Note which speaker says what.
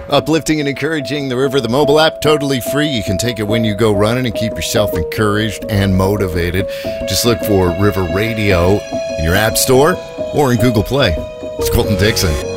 Speaker 1: Uplifting and encouraging the river. The mobile app, totally free. You can take it when you go running and keep yourself encouraged and motivated. Just look for River Radio in your app store or in Google Play. It's Colton Dixon.